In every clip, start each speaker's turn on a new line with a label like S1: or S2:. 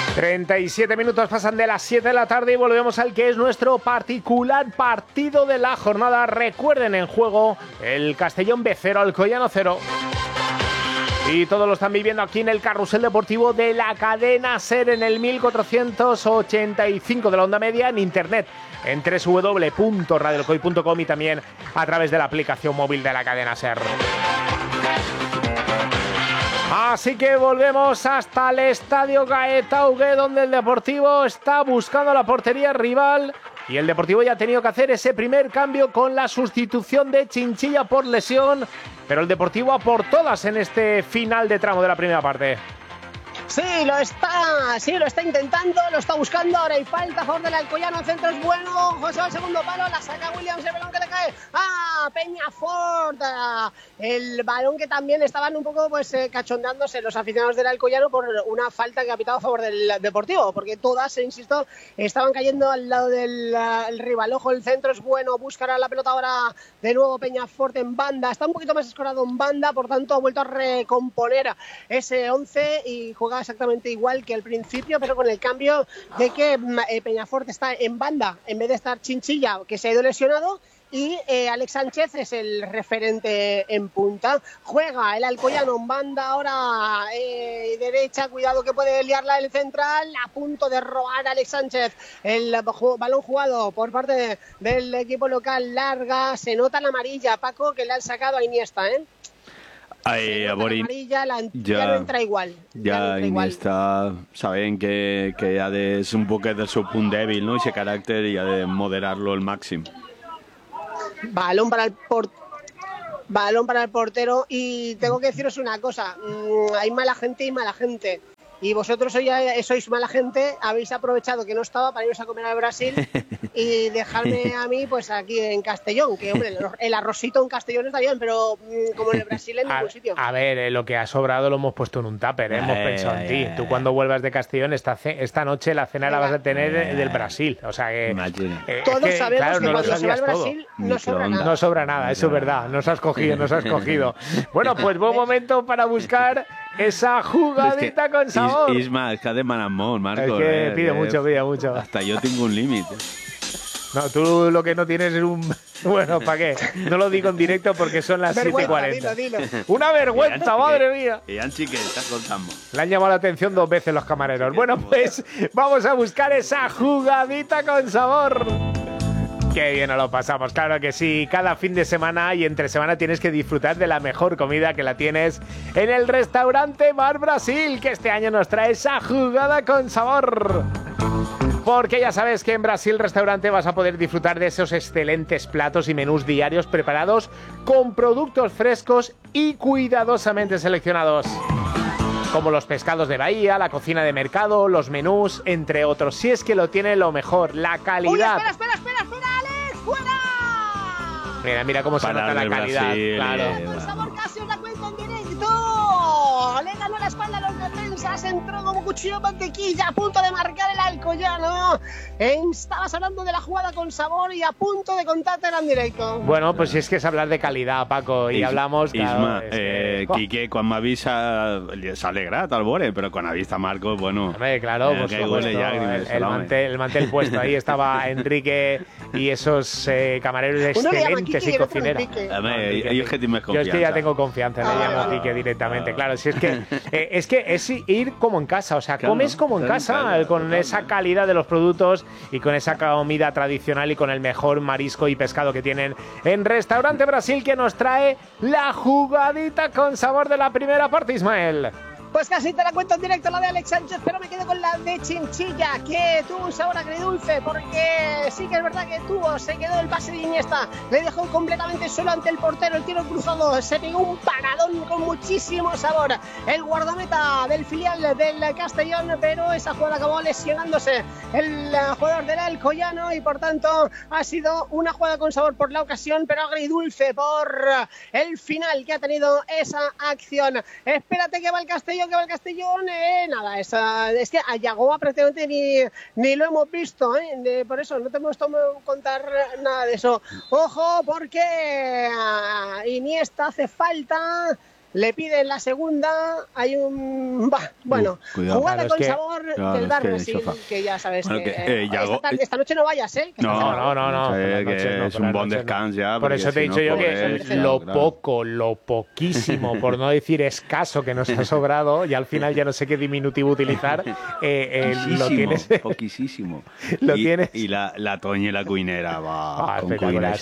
S1: 37 minutos pasan de las 7 de la tarde y volvemos al que es nuestro particular partido de la jornada. Recuerden, en juego el Castellón B0, Alcoyano 0. Y todos lo están viviendo aquí en el carrusel deportivo de la cadena SER en el 1485 de la onda media, en internet en www.radioalcoy.com y también a través de la aplicación móvil de la cadena SER. Así que volvemos hasta el estadio Gaetaugue, donde el Deportivo está buscando la portería rival y el Deportivo ya ha tenido que hacer ese primer cambio con la sustitución de Chinchilla por lesión, pero el Deportivo a por todas en este final de tramo de la primera parte.
S2: Sí, lo está intentando, lo está buscando. Ahora hay falta a favor del Alcoyano. El centro es bueno. José al segundo palo, la saca Williams, el balón que le cae a Peñafort. El balón que también estaban un poco cachondeándose los aficionados del Alcoyano por una falta que ha pitado a favor del Deportivo, porque todas, insisto, estaban cayendo al lado del rival. Ojo, el centro es bueno, buscará la pelota ahora de nuevo Peñafort en banda. Está un poquito más escorado en banda, por tanto ha vuelto a recomponer ese 11 y juega exactamente igual que al principio, pero con el cambio de que Peñafort está en banda en vez de estar Chinchilla, que se ha ido lesionado, y Alex Sánchez es el referente en punta. Juega el Alcoyano en banda ahora derecha, cuidado que puede liarla el central, a punto de robar Alex Sánchez. El balón jugado por parte del equipo local, larga, se nota la amarilla, Paco, que le han sacado a Iniesta,
S3: a Borin
S2: ya no entra igual.
S3: Ja Iniesta sabem que ha de ser un poquet del seu punt dèbil, no? Ese caràcter, i ha de moderar-lo al màxim.
S2: Balón para el portero, y tengo que deciros una cosa, hay mala gente y mala gente. Y vosotros hoy sois mala gente, habéis aprovechado que no estaba para iros a comer al Brasil y dejarme a mí pues aquí en Castellón, que hombre, el arrocito en Castellón está bien, pero como en el Brasil en ningún sitio.
S1: A ver, lo que ha sobrado lo hemos puesto en un tupper, hemos pensado en ti. Tú cuando vuelvas de Castellón esta noche la cena la vas a tener del Brasil, o sea que...
S2: todos sabemos
S1: claro,
S2: que
S1: no
S2: cuando se va al Brasil no sobra nada.
S1: No sobra nada, eso es verdad, nos has cogido. Bueno, pues buen momento para buscar esa jugadita con sabor.
S3: Isma, es que ha demanat molt, Marco.
S1: Es que pide mucho.
S3: Hasta yo tengo un límite.
S1: No, tú lo que no tienes es un... Bueno, ¿para qué? No lo digo en directo porque son las 7:40.
S2: Dilo.
S1: ¡Una vergüenza, madre mía!
S3: Que han chiquetas contando.
S1: Le han llamado la atención 2 veces los camareros. Bueno, pues vamos a buscar esa jugadita con sabor. Qué bien nos lo pasamos, claro que sí. Cada fin de semana y entre semana tienes que disfrutar de la mejor comida, que la tienes en el restaurante Mar Brasil, que este año nos trae esa jugada con sabor. Porque ya sabes que en Brasil Restaurante vas a poder disfrutar de esos excelentes platos y menús diarios preparados con productos frescos y cuidadosamente seleccionados, como los pescados de bahía, la cocina de mercado, los menús, entre otros. Si es que lo tiene lo mejor, la calidad.
S2: ¡Uy, espera, Alex! ¡Fuera!
S1: Mira cómo se nota la calidad.
S3: Brasil,
S1: claro.
S2: Por favor, casi os la cuento en directo. Le ganó la espalda a los defensas, entró como cuchillo de mantequilla, a punto de marcar el Alcoyano. Estabas hablando de la jugada con sabor y a punto de contártela en directo.
S1: Bueno, pues si es que es hablar de calidad, Paco, y hablamos...
S3: Isma,
S1: claro,
S3: Quique, quan m'ha vist s'ha alegrat al veure, però quan ha vist a Marcos, bueno...
S1: Hombre, claro, por supuesto, el mantel puesto. Ahí estaba Enrique y esos camareros excelentes y cocineras.
S3: Yo es que tinc més confiança.
S1: Yo es que ya tengo confianza, le llamo a Quique directamente. Claro, si es que es ir como en casa, o sea, claro, comes como en casa, con esa calidad de los productos y con esa comida tradicional y con el mejor marisco y pescado que tienen en Restaurante Brasil, que nos trae la jugadita con sabor de la primera parte, Ismael.
S2: Pues casi te la cuento en directo, la de Alex Sánchez, pero me quedo con la de Chinchilla, que tuvo un sabor agridulce, porque sí que es verdad que se quedó el pase de Iniesta, le dejó completamente solo ante el portero, el tiro cruzado, se pegó un paradón con muchísimo sabor, el guardameta del filial del Castellón, pero esa jugada acabó lesionándose el jugador del Alcoyano y por tanto ha sido una jugada con sabor por la ocasión, pero agridulce por el final que ha tenido esa acción. Espérate que va el Castellón, nada, es que a Yagoba prácticamente ni lo hemos visto, por eso no te hemos tomado contar nada de eso. Ojo, porque Iniesta hace falta Le piden la segunda, hay un... bueno, jugada con sabor del Bar Brasil, que ya sabes que esta noche no vayas, ¿eh?
S1: No.
S3: Es un buen descanso ya.
S1: Por eso te he dicho yo que lo poquísimo, por no decir escaso que nos ha sobrado, y al final ya no sé qué diminutivo utilizar, lo tienes...
S3: Poquísimo.
S1: Lo tienes...
S3: Y la Toña y la cuinera,
S1: espectacular.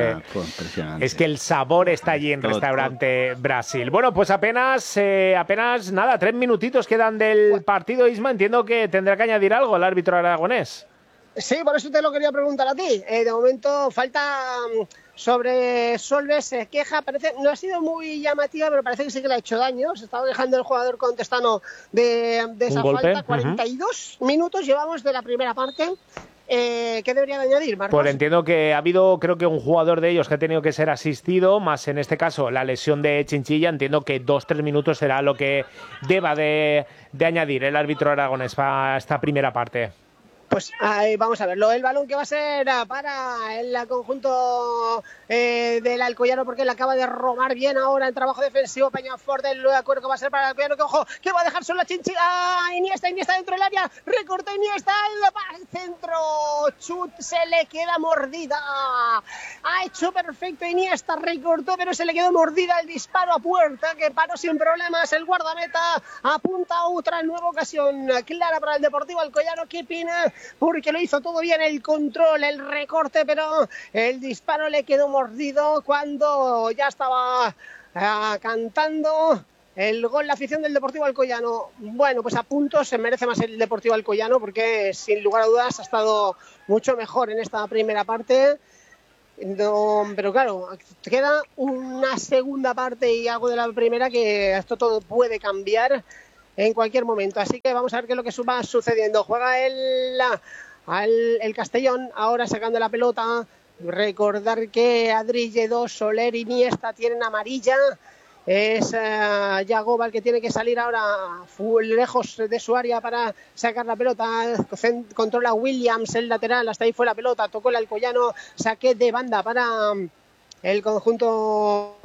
S1: Es que el sabor está allí en Restaurante Brasil. Bueno, pues apenas nada, 3 minutitos quedan del partido, Isma. Entiendo que tendrá que añadir algo el árbitro aragonés.
S2: Sí, por eso te lo quería preguntar a ti. De momento falta sobre Solves, se queja, parece, no ha sido muy llamativa, pero parece que sí que le ha hecho daño. Se estaba quejando el jugador contestano de esa falta. 42 minutos llevamos de la primera parte. ¿Qué debería de añadir, Marcos?
S1: Pues entiendo que ha habido, creo que un jugador de ellos que ha tenido que ser asistido, más en este caso la lesión de Chinchilla. Entiendo que 2-3 minutos será lo que deba de añadir el árbitro aragonés para esta primera parte.
S2: Pues ahí vamos a verlo. El balón que va a ser para el conjunto del Alcoyano, porque le acaba de robar bien ahora el trabajo defensivo Peñafort. El acuerdo que va a ser para el Alcoyano, que ojo, que va a dejar solo a Chinchilla. Iniesta dentro del área. Recorta Iniesta el centro. Chut, se le queda mordida. Ha hecho perfecto Iniesta, recortó, pero se le quedó mordida. El disparo a puerta, que paró sin problemas. El guardameta apunta a otra nueva ocasión clara para el Deportivo Alcoyano. Kipina, porque lo hizo todo bien, el control, el recorte, pero el disparo le quedó mordido cuando ya estaba cantando el gol la afición del Deportivo Alcoyano. Bueno, pues a puntos se merece más el Deportivo Alcoyano, porque sin lugar a dudas ha estado mucho mejor en esta primera parte. No, pero claro, queda una segunda parte y algo de la primera, que esto todo puede cambiar en cualquier momento, así que vamos a ver qué es lo que va sucediendo. Juega el Castellón, ahora sacando la pelota. Recordar que Adrilledo, Soler y Iniesta tienen amarilla. Es Yagoba el que tiene que salir ahora lejos de su área para sacar la pelota. Controla Williams, el lateral, hasta ahí fue la pelota, tocó el Alcoyano, saque de banda para el conjunto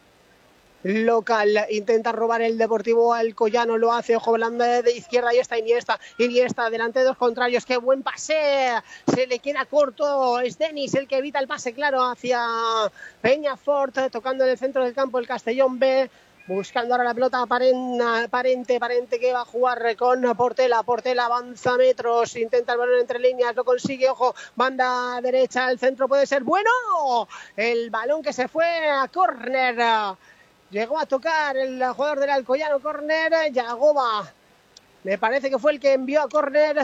S2: local. Intenta robar el Deportivo Alcoyano, lo hace, ojo, blanda de izquierda, y está Iniesta delante de dos contrarios. Qué buen pase, se le queda corto. Es Denis el que evita el pase claro hacia Peñafort, tocando en el centro del campo el Castellón B, buscando ahora la pelota Parente que va a jugar con Portela avanza metros, intenta el balón entre líneas, lo consigue, ojo, banda derecha, el centro puede ser bueno, el balón que se fue a córner. Llegó a tocar el jugador del Alcoyano, córner. Yagoba, me parece que fue el que envió a córner.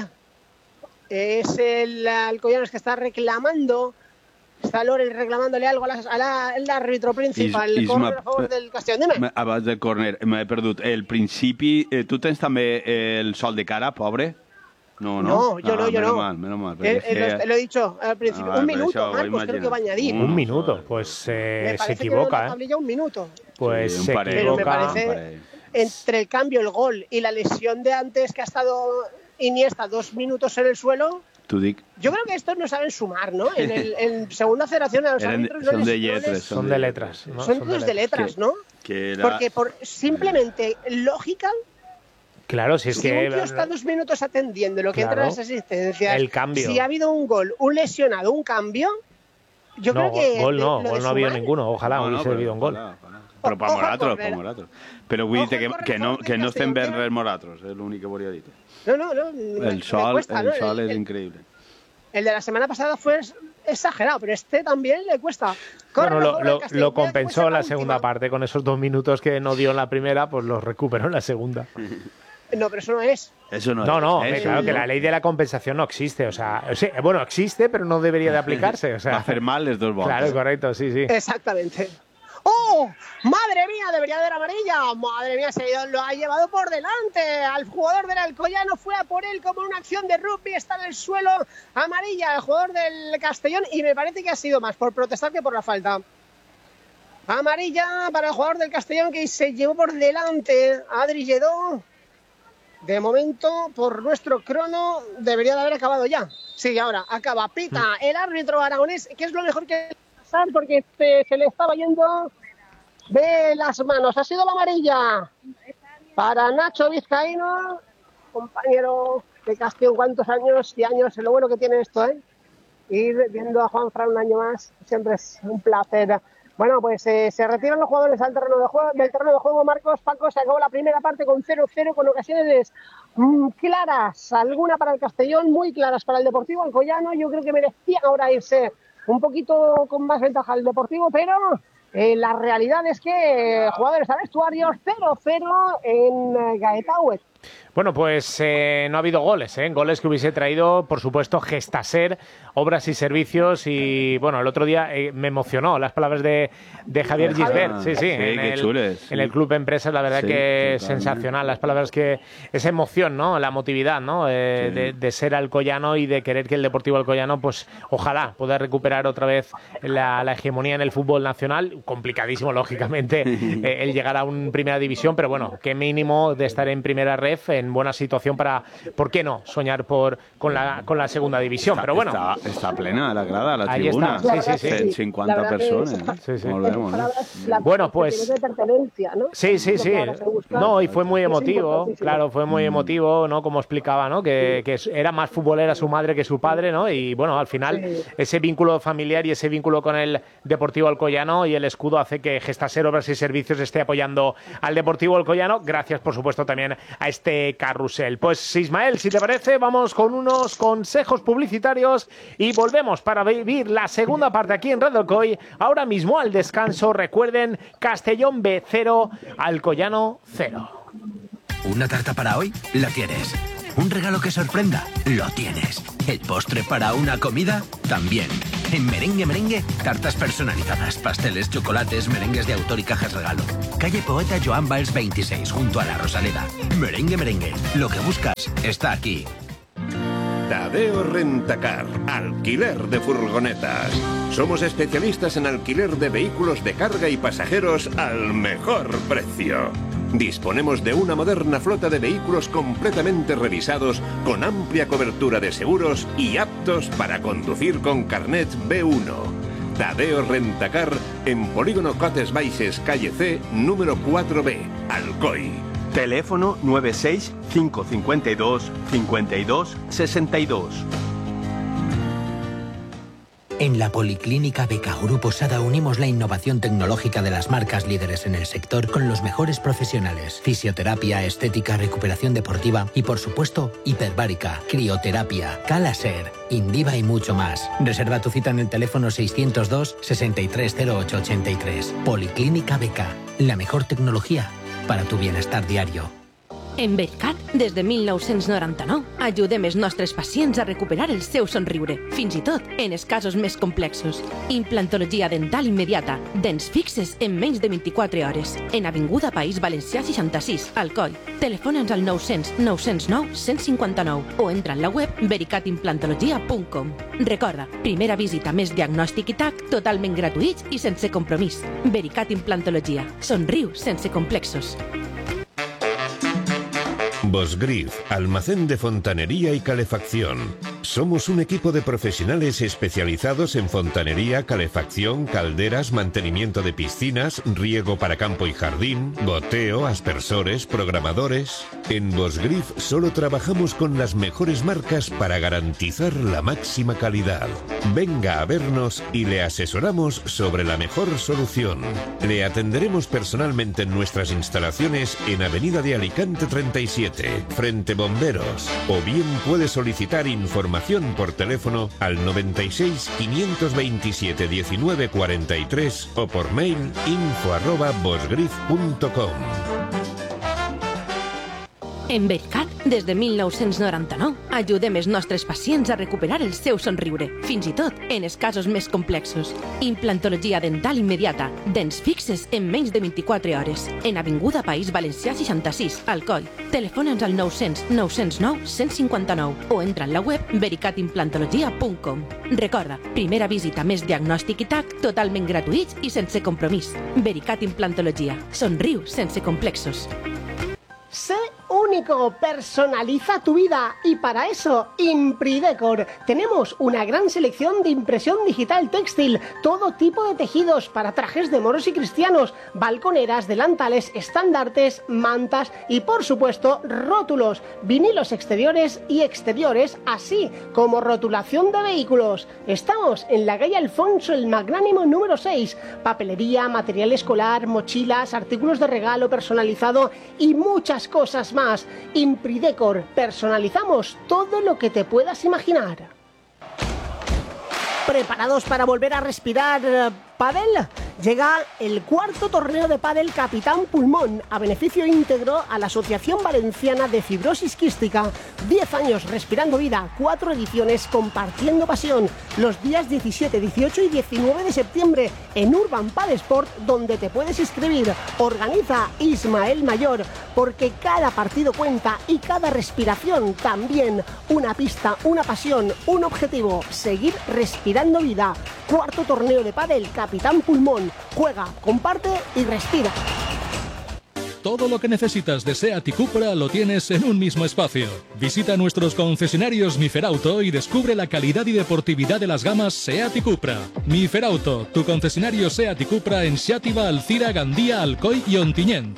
S2: Es el Alcoyano que está reclamando. Está Loren reclamándole algo al árbitro principal. Córner a favor del Castellón. Dime.
S3: Abans del córner, m'he perdut. El principi, tu tens també el sol de cara, pobre?
S2: No, yo no.
S3: Menos mal.
S2: Lo he dicho al principio. Un minuto, Marcos, creo que va a añadir.
S1: Un minuto, pues se equivoca.
S2: Que un minuto.
S1: Pues
S3: sí,
S1: se equivoca.
S2: Pero me parece, entre el cambio, el gol y la lesión de antes, que ha estado Iniesta 2 minutos en el suelo, yo creo que estos no saben sumar, ¿no? En segunda federación a los árbitros
S3: son de letras.
S1: ¿no?
S2: Son de letras, ¿no? Porque por simplemente lógica.
S1: Claro, si es que...
S2: un tío está 2 minutos atendiendo lo que entra en las asistencias,
S1: el cambio.
S2: Si ha habido un gol, un lesionado, un cambio, yo creo que...
S1: Gol no ha habido ninguno, ojalá hubiese habido un gol.
S3: Però per Moratros. Però vull dir que no estem ben res Moratros, és l'únic que volia dir.
S2: No.
S3: El sol es increíble.
S2: El de la semana pasada fue exagerado, pero este también le cuesta.
S1: Bueno, lo compensó en la segunda parte, con esos 2 minutos que no dio en la primera, pues los recuperó en la segunda.
S2: No, pero eso no es.
S1: Claro que la ley de la compensación no existe. O sea, bueno, existe, pero no debería de aplicarse. O sea,
S3: va a hacer mal les dos voltes.
S1: Claro, correcto, sí.
S2: Exactamente. ¡Oh! ¡Madre mía! Debería haber amarilla. ¡Madre mía! Lo ha llevado por delante. Al jugador del Alcoyano, fue a por él como una acción de rugby. Está en el suelo. Amarilla al jugador del Castellón. Y me parece que ha sido más por protestar que por la falta. Amarilla para el jugador del Castellón, que se llevó por delante a Adrilledo. De momento, por nuestro crono, debería de haber acabado ya. Sí, ahora acaba. Pita el árbitro aragonés, que es lo mejor que pasar, porque se le estaba yendo de las manos. Ha sido la amarilla para Nacho Vizcaíno, compañero de Castellón. ¿Cuántos años y años? Lo bueno que tiene esto, ir viendo a Juanfran un año más siempre es un placer. Bueno, pues se retiran los jugadores del terreno de juego. Marcos, Paco, se acabó la primera parte con 0-0, con ocasiones claras, alguna para el Castellón, muy claras para el Deportivo Alcoyano. Yo creo que merecía ahora irse un poquito con más ventaja al Deportivo, pero la realidad es que jugadores al vestuario, 0-0 en Gaetauet.
S1: Bueno, pues no ha habido goles, goles que hubiese traído, por supuesto, Gestaser, Obras y Servicios. Y bueno, el otro día me emocionó las palabras de Javier Gisbert. Sí, en el Club Empresas, la verdad que es sensacional las palabras, que esa emoción, ¿no? La emotividad, ¿no? De ser alcoyano y de querer que el Deportivo Alcoyano, pues ojalá pueda recuperar otra vez la hegemonía en el fútbol nacional. Complicadísimo, lógicamente, el llegar a una primera división, pero bueno, qué mínimo de estar en primera ref, en buena situación para, ¿por qué no?, soñar con la segunda división. Pero bueno,
S3: está plena la grada, la
S1: ahí
S3: tribuna.
S1: Está. Sí.
S3: 50 personas.
S1: Volvemos, ¿no? Bueno, pues sí. No, y fue muy emotivo, claro, fue muy emotivo, ¿no? Como explicaba, ¿no? Que era más futbolera su madre que su padre, ¿no? Y bueno, al final ese vínculo familiar y ese vínculo con el Deportivo Alcoyano y el escudo hace que Gestaser, Obras y Servicios esté apoyando al Deportivo Alcoyano. Gracias, por supuesto, también a este carrusel. Pues Ismael, si te parece, vamos con unos consejos publicitarios y volvemos para vivir la segunda parte aquí en Radio Alcoy. Ahora mismo al descanso, recuerden, Castellón B 0, Alcoyano 0.
S4: ¿Una tarta para hoy? La tienes. ¿Un regalo que sorprenda? Lo tienes. ¿El postre para una comida? También. En Merengue, tartas personalizadas, pasteles, chocolates, merengues de autor y cajas regalo. Calle Poeta Joan Valls 26, junto a la Rosaleda. Merengue, lo que buscas está aquí.
S5: Tadeo Rentacar, alquiler de furgonetas. Somos especialistas en alquiler de vehículos de carga y pasajeros al mejor precio. Disponemos de una moderna flota de vehículos completamente revisados, con amplia cobertura de seguros y aptos para conducir con carnet B1. Tadeo Rentacar, en Polígono Cotes Baixes, calle C, número 4B, Alcoy.
S6: Teléfono 96 552 52 62.
S4: En la Policlínica Becauro Posada unimos la innovación tecnológica de las marcas líderes en el sector con los mejores profesionales. Fisioterapia, estética, recuperación deportiva y, por supuesto, hiperbárica, crioterapia, Calaser, Indiva y mucho más. Reserva tu cita en el teléfono 602 630883. Policlínica Beca, la mejor tecnología para tu bienestar diario.
S7: En Vericat, des de 1999, ajudem els nostres pacients a recuperar el seu somriure, fins i tot en els casos més complexos. Implantologia dental immediata, dents fixes en menys de 24 hores. En Avinguda País Valencià 66, Alcoi. Telefona'ns al 900 909 159 o entra en la web vericatimplantologia.com. Recorda, primera visita més diagnòstic i TAC, totalment gratuïts i sense compromís. Vericat Implantologia. Somriu sense complexos.
S5: Bosgrif, almacén de fontanería y calefacción. Somos un equipo de profesionales especializados en fontanería, calefacción, calderas, mantenimiento de piscinas, riego para campo y jardín, goteo, aspersores, programadores. En Bosgrif solo trabajamos con las mejores marcas para garantizar la máxima calidad. Venga a vernos y le asesoramos sobre la mejor solución. Le atenderemos personalmente en nuestras instalaciones en Avenida de Alicante 37, frente Bomberos, o bien puede solicitar información por teléfono al 96 527 19 43 o por mail info@bosgrif.com.
S7: En Vericat, des de 1999, ajudem els nostres pacients a recuperar el seu somriure, fins i tot en els casos més complexos. Implantologia dental immediata, dents fixes en menys de 24 hores. En Avinguda País Valencià 66, Alcoi. Telefona'ns al 900 909 159 o entra en la web vericatimplantologia.com. Recorda, primera visita més diagnòstic i TAC, totalment gratuïts i sense compromís. Vericat Implantologia. Somriu sense complexos.
S2: Sé un único, personaliza tu vida y para eso Impridecor. Tenemos una gran selección de impresión digital textil, todo tipo de tejidos para trajes de moros y cristianos, balconeras, delantales, estandartes, mantas y por supuesto rótulos, vinilos exteriores y exteriores, así como rotulación de vehículos. Estamos en la calle Alfonso el Magnánimo número 6, papelería, material escolar, mochilas, artículos de regalo personalizado y muchas cosas más. Impridecor, personalizamos todo lo que te puedas imaginar. ¿Preparados para volver a respirar pádel? Llega el cuarto torneo de pádel Capitán Pulmón, a beneficio íntegro a la Asociación Valenciana de Fibrosis Quística. 10 años respirando vida, 4 ediciones compartiendo pasión. Los días 17, 18 y 19 de septiembre en Urban Padel Sport, donde te puedes inscribir. Organiza Ismael Mayor, porque cada partido cuenta y cada respiración también. Una pista, una pasión, un objetivo: seguir respirando vida. Cuarto torneo de pádel Capitán Pulmón. Juega, comparte y respira.
S8: Todo lo que necesitas de SEAT y Cupra lo tienes en un mismo espacio. Visita nuestros concesionarios Miferauto y descubre la calidad y deportividad de las gamas SEAT y Cupra. Miferauto, tu concesionario SEAT y Cupra en Xàtiva, Alcira, Gandía, Alcoy y Ontinyent.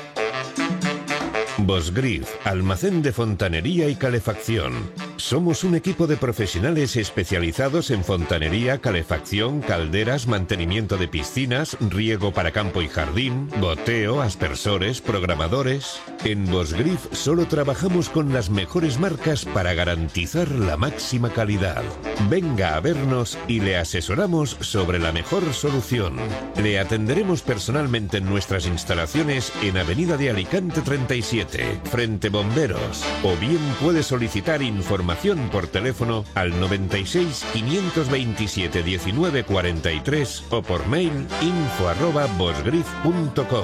S5: Bosgrif, almacén de fontanería y calefacción. Somos un equipo de profesionales especializados en fontanería, calefacción, calderas, mantenimiento de piscinas, riego para campo y jardín, goteo, aspersores, programadores. En Bosgrif solo trabajamos con las mejores marcas para garantizar la máxima calidad. Venga a vernos y le asesoramos sobre la mejor solución. Le atenderemos personalmente en nuestras instalaciones en Avenida de Alicante 37. Frente Bomberos, o bien puede solicitar información por teléfono al 96 527 19 43 o por mail info@bosgrif.com.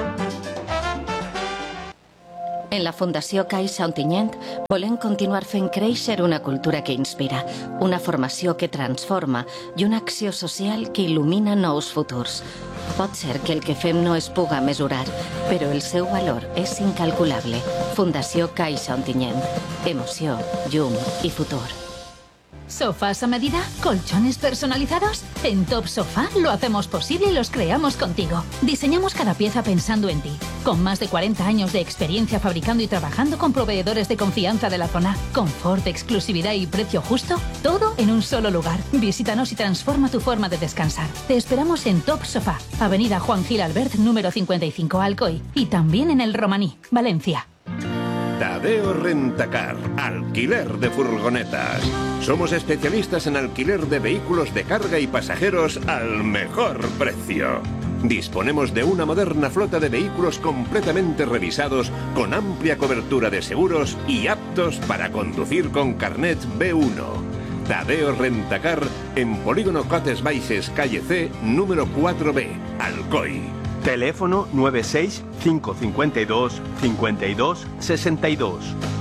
S9: En la Fundació Caixa Ontinyent volem continuar fent créixer una cultura que inspira, una formació que transforma i una acció social que il·lumina nous futurs. Pot ser que el que fem no es puga mesurar, però el seu valor és incalculable. Fundació Caixa Ontinyent. Emoció, llum i futur.
S10: ¿Sofás a medida? ¿Colchones personalizados? En Top Sofá lo hacemos posible y los creamos contigo. Diseñamos cada pieza pensando en ti. Con más de 40 años de experiencia fabricando y trabajando con proveedores de confianza de la zona. Confort, exclusividad y precio justo. Todo en un solo lugar. Visítanos y transforma tu forma de descansar. Te esperamos en Top Sofá, Avenida Juan Gil Albert, número 55, Alcoy. Y también en El Romaní, Valencia.
S5: Tadeo Rentacar, alquiler de furgonetas. Somos especialistas en alquiler de vehículos de carga y pasajeros al mejor precio. Disponemos de una moderna flota de vehículos completamente revisados, con amplia cobertura de seguros y aptos para conducir con carnet B1. Tadeo Rentacar, en Polígono Cotes Baixes, calle C, número 4B, Alcoy.
S6: Teléfono 96 552 52 62.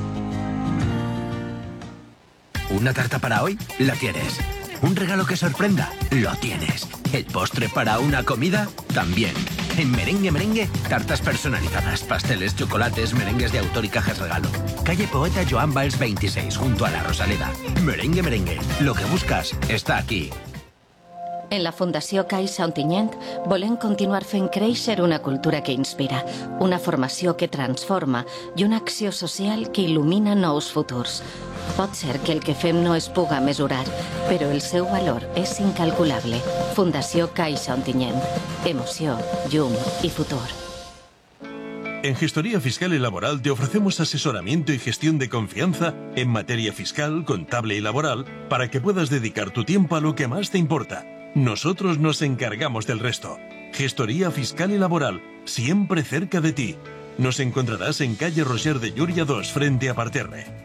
S4: ¿Una tarta para hoy? La tienes. ¿Un regalo que sorprenda? Lo tienes. ¿El postre para una comida? También. En Merengue Merengue, tartas personalizadas, pasteles, chocolates, merengues de autor y cajas regalo. Calle Poeta Joan Valls 26, junto a la Rosaleda. Merengue Merengue. Lo que buscas está aquí.
S9: En la Fundació Caixa Ontinyent volem continuar fent créixer una cultura que inspira, una formació que transforma i una acció social que il·lumina nous futurs. Pot ser que el que fem no es puga mesurar, però el seu valor és incalculable. Fundació Caixa Ontinyent. Emoció, llum i futur.
S11: En Gestoría Fiscal y Laboral te ofrecemos asesoramiento y gestión de confianza en materia fiscal, contable y laboral para que puedas dedicar tu tiempo a lo que más te importa. Nosotros nos encargamos del resto. Gestoría Fiscal y Laboral, siempre cerca de ti. Nos encontrarás en calle Roger de Llúria 2, frente a Parterre.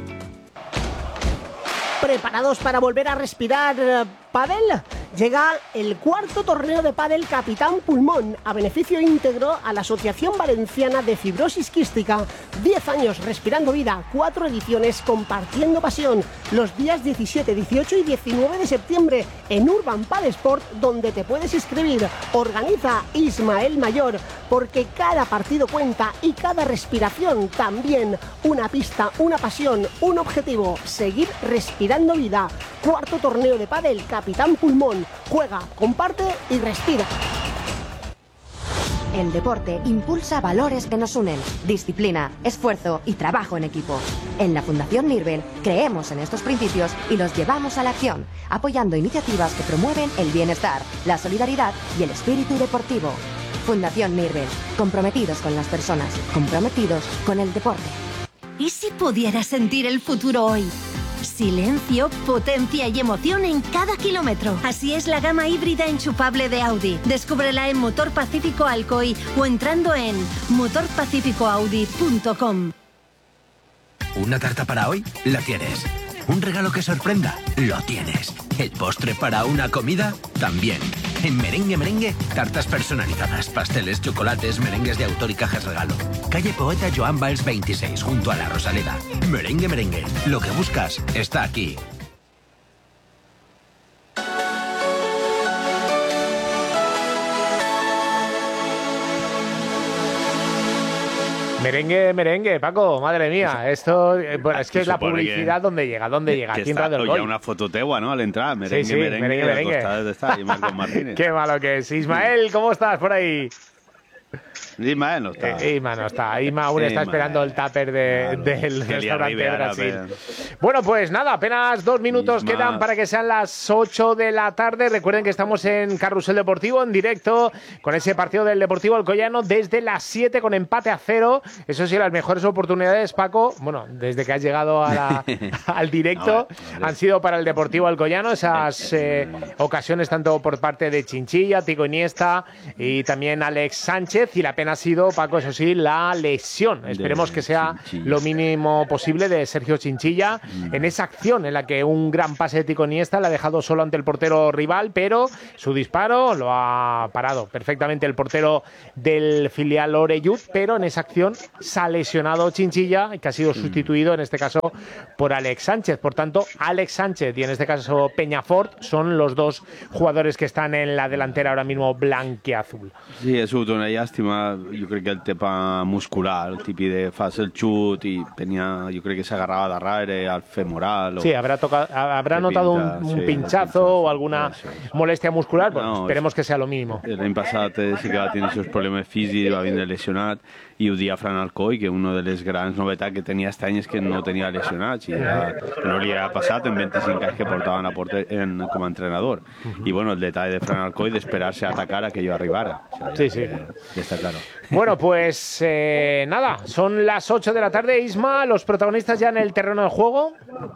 S2: ¿Preparados para volver a respirar pádel? Llega el cuarto torneo de pádel Capitán Pulmón, a beneficio íntegro a la Asociación Valenciana de Fibrosis Quística. 10 años respirando vida, 4 ediciones compartiendo pasión. Los días 17, 18 y 19 de septiembre en Urban Padel Sport, donde te puedes inscribir. Organiza Ismael Mayor, porque cada partido cuenta y cada respiración también. Una pista, una pasión, un objetivo: seguir respirando vida. Cuarto torneo de pádel Capitán Pulmón. Juega, comparte y respira.
S12: El deporte impulsa valores que nos unen: disciplina, esfuerzo y trabajo en equipo. En la Fundación Nirvel creemos en estos principios y los llevamos a la acción, apoyando iniciativas que promueven el bienestar, la solidaridad y el espíritu deportivo. Fundación Nirvel, comprometidos con las personas, comprometidos con el deporte.
S13: ¿Y si pudieras sentir el futuro hoy? Silencio, potencia y emoción en cada kilómetro. Así es la gama híbrida enchufable de Audi. Descúbrela en Motor Pacífico Alcoy o entrando en motorpacificoaudi.com.
S14: ¿Una tarta para hoy? La tienes. ¿Un regalo que sorprenda? Lo tienes. ¿El postre para una comida? También. En Merengue Merengue, tartas personalizadas, pasteles, chocolates, merengues de autor y cajas regalo. Calle Poeta Joan Valls 26, junto a la Rosaleda. Merengue Merengue, lo que buscas está aquí.
S1: Merengue, merengue, Paco, madre mía, esto, bueno, es que es la publicidad donde llega, aquí en Radio Alcoy.
S3: Una foto tegua, ¿no? Al entrar, merengue,
S1: sí,
S3: merengue.
S1: merengue.
S3: Está, y Marcos Martínez.
S1: Qué malo que es. Ismael, ¿cómo estás por ahí?
S3: Isma no está.
S1: Isma no está. Isma aún está esperando el tupper del restaurante de Brasil. Bueno, pues nada, apenas 2 minutos quedan para que sean las 8 de la tarde. Recuerden que estamos en Carrusel Deportivo, en directo, con ese partido del Deportivo Alcoyano desde las 7 con empate a 0. Eso sí, las mejores oportunidades, Paco, bueno, desde que has llegado al directo, han sido para el Deportivo Alcoyano. Esas ocasiones tanto por parte de Chinchilla, Tico Iniesta y también Alex Sánchez. Y la pena ha sido, Paco, eso sí, la lesión. Esperemos que sea lo mínimo posible de Sergio Chinchilla en esa acción en la que un gran pase de Tico Iniesta le ha dejado solo ante el portero rival, pero su disparo lo ha parado perfectamente el portero del filial Oreyud, pero en esa acción se ha lesionado Chinchilla, que ha sido sustituido en este caso por Alex Sánchez. Por tanto, Alex Sánchez y en este caso Peñafort son los dos jugadores que están en la delantera ahora mismo blanquiazul.
S3: Sí, ha sigut una llàstima. Jo crec que el tema muscular, el típic de fas el xut i Peña, jo crec que s'agarrava darrere al femoral.
S1: Sí, habrá notado un pinchazo o alguna molestia muscular. Bueno, esperemos que sea lo mínimo.
S3: L'any passat sí que va tenir els seus problemes físics, va vindre lesionat, i ho dia Fran Alcoy, que una de les grans novetats que tenia aquest any és que no tenia lesionats, i no li ha passat en 25 anys que portaven com a entrenador. I bueno, el detall de Fran Alcoy d'esperar-se a atacar a que jo arribara.
S1: Sí, sí.
S3: Ja està claro.
S1: Bueno, pues nada, son las 8 de la tarde, Isma, los protagonistas ya en el terreno de juego.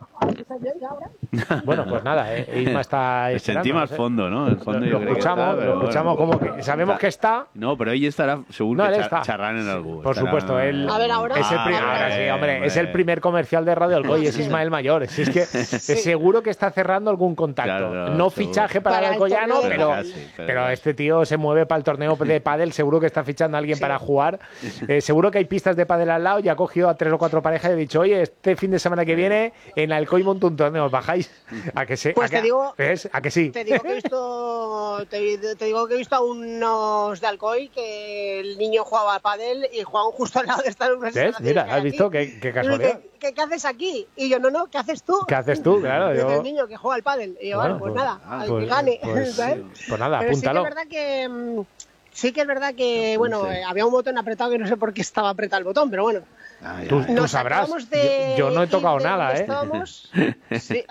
S1: Bueno, pues nada, Isma está esperando.
S3: Sentim al fondo, ¿no? El fondo
S1: lo escuchamos como que sabemos que está.
S3: No, pero ell estarà segur que xerrant en algú.
S1: Por supuesto, él.
S2: A ver, ahora.
S1: Ahora sí, hombre, es el primer comercial de Radio Alcoy, es Ismael Mayor. Es que seguro que está cerrando algún contacto. Claro, no fichaje para el Alcoyano, pero este tío se mueve para el torneo de pádel, seguro que está fichando a alguien para jugar. Seguro que hay pistas de pádel al lado y ha cogido a 3 o 4 parejas y ha dicho, oye, este fin de semana que viene en Alcoy monto un torneo, ¿os bajáis? ¿A que sí?
S2: Pues te digo,
S1: ¿a que sí?
S2: Te digo que he visto a unos de Alcoy que el niño jugaba al pádel y jugaban justo al lado de esta universidad.
S1: Mira, ¿has visto? Qué casualidad.
S2: ¿Qué haces aquí? Y yo, no, ¿qué haces tú?
S1: ¿Qué haces tú? Claro,
S2: yo... El niño que juega al pádel. Y yo, bueno, pues nada, al que gane.
S1: Pues nada,
S2: pero
S1: apúntalo.
S2: Sí que es verdad que, bueno, había un botón apretado que no sé por qué estaba apretado el botón, pero bueno.
S1: Tú sabrás. Yo no he tocado nada, ¿eh?
S2: Sí,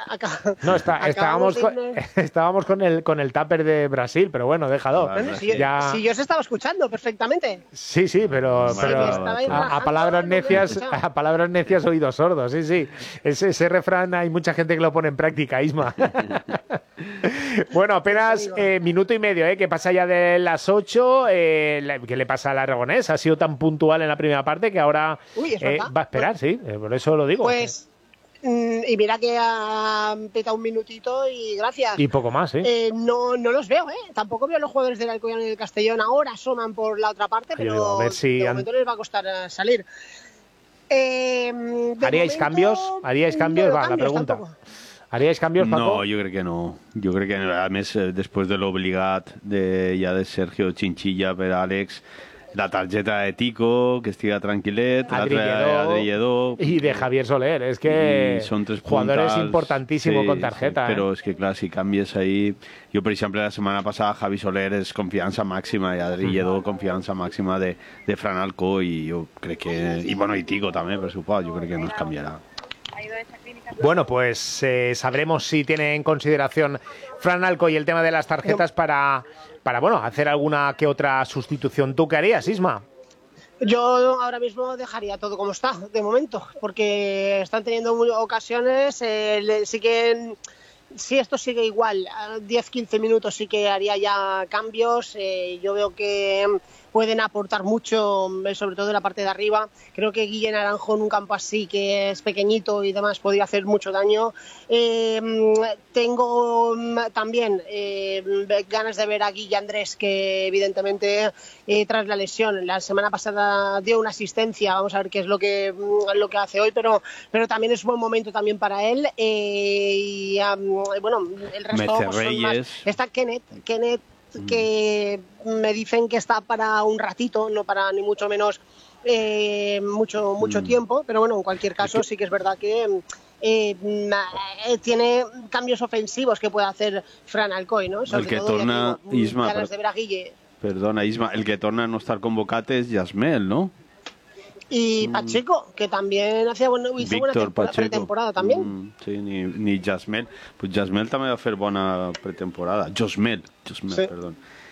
S1: estábamos con el tupper de Brasil, pero bueno, déjalo.
S2: Bueno, si yo os estaba escuchando perfectamente.
S1: Sí, pero a palabras necias oídos sordos, sí. Ese refrán hay mucha gente que lo pone en práctica, Isma. Bueno, apenas minuto y medio, que pasa ya de las 8. ¿Qué le pasa al Aragonés? Ha sido tan puntual en la primera parte que ahora va a esperar, sí, por eso lo digo.
S2: Pues, y mira que ha petado un minutito y gracias.
S1: Y poco más, ¿eh?
S2: No los veo, tampoco veo a los jugadores del Alcoyano y del Castellón. Ahora asoman por la otra parte, pero
S1: a ver si
S2: de momento les va a costar salir.
S1: ¿Haríais cambios? ¿Haríais cambios? Va, la pregunta.
S2: Tampoco.
S1: ¿Haríais cambios, Paco?
S3: No, jo crec que no. Jo crec que, a més, després de l'obligat de Sergio Chinchilla per Àlex, la tarjeta de Tico, que estiga tranquil·let, l'altra Adri Lledó...
S1: Y de Javier Soler, es que
S3: son tres
S1: jugadores
S3: puntals,
S1: importantíssimos
S3: sí,
S1: con tarjeta.
S3: Sí, però és que, clar, si canvies ahí... Jo, per exemple, la setmana passada, Javi Soler és confiança màxima i Adri Lledó confiança màxima de Fran Alcó i jo crec que... I, bueno, i Tico també, per supost, jo crec que no es canviarà.
S1: Bueno, pues sabremos si tiene en consideración Fran Alcoy el tema de las tarjetas para bueno, hacer alguna que otra sustitución. ¿Tú qué harías, Isma?
S2: Yo ahora mismo dejaría todo como está, de momento, porque están teniendo ocasiones, sí que... Si esto sigue igual, 10-15 minutos sí que haría ya cambios. Yo veo que pueden aportar mucho, sobre todo en la parte de arriba. Creo que Guille Naranjo en un campo así, que es pequeñito y demás, podría hacer mucho daño. Tengo también ganas de ver a Guille Andrés, que evidentemente tras la lesión, la semana pasada dio una asistencia. Vamos a ver qué es lo que hace hoy, pero también es buen momento también para él. Bueno, el resto pues, son más. Está Kenneth, que me dicen que está para un ratito, no para ni mucho menos mucho tiempo, pero bueno, en cualquier caso sí que es verdad que tiene cambios ofensivos que puede hacer Fran Alcoy, ¿no?
S3: Sobre el que todo, torna Isma,
S2: ganas de ver a Guille.
S3: Perdona, Isma, el que torna a no estar convocat és Jasmel, ¿no?
S2: Y Pacheco, que también hizo buena pretemporada también.
S3: Sí, ni Jasmel. Pues Jasmel també va fer bona pretemporada. Josmel, sí. Perdó.